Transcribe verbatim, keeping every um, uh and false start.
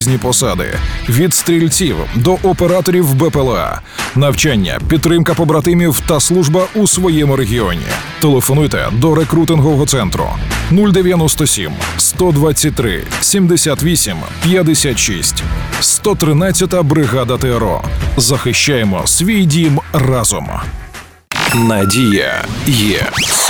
різні посади – від стрільців до операторів Б П Л А, навчання, підтримка побратимів та служба у своєму регіоні. Телефонуйте до рекрутингового центру нуль дев'яносто сім сто двадцять три сімдесят вісім п'ятдесят шість. сто тринадцята бригада Т Р О. Захищаємо свій дім разом. Надія є.